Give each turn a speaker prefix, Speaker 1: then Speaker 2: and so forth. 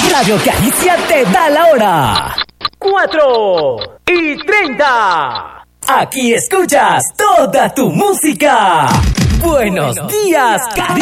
Speaker 1: Radio Caricia te da la hora.
Speaker 2: 4:30.
Speaker 1: Aquí escuchas toda tu música. Buenos días, Caricia.